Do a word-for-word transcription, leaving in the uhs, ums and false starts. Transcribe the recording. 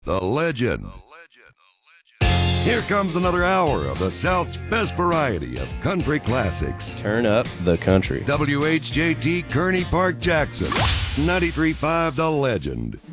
The Legend. Here comes another hour of the South's best variety of country classics. Turn up the country. W H J T Kearney Park, Jackson. ninety-three point five The Legend.